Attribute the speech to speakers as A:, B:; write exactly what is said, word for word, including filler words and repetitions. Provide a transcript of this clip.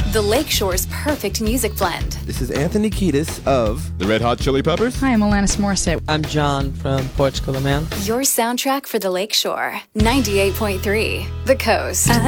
A: the Lakeshore's perfect music blend.
B: This is Anthony Kiedis of
C: The Red Hot Chili Peppers.
D: Hi, I'm Alanis Morissette.
E: I'm John from Portugal, the Man.
A: Your soundtrack for the Lakeshore. ninety-eight point three, The Coast.